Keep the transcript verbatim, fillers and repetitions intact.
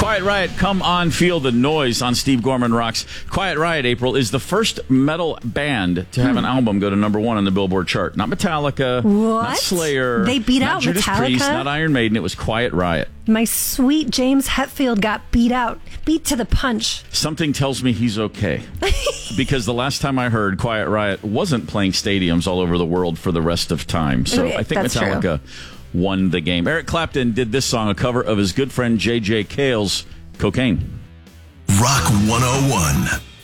Quiet Riot, Come On, Feel the Noise on Steve Gorman Rocks. Quiet Riot, April, is the first metal band to have hmm. an album go to number one on the Billboard chart. Not Metallica, what? not Slayer, they beat not out Judas Metallica? Priest, not Iron Maiden. It was Quiet Riot. My sweet James Hetfield got beat out, beat to the punch. Something tells me he's okay. Because the last time I heard, Quiet Riot wasn't playing stadiums all over the world for the rest of time. So I think That's Metallica true. won the game. Eric Clapton did this song, a cover of his good friend J J Cale's Cocaine. Rock one oh one.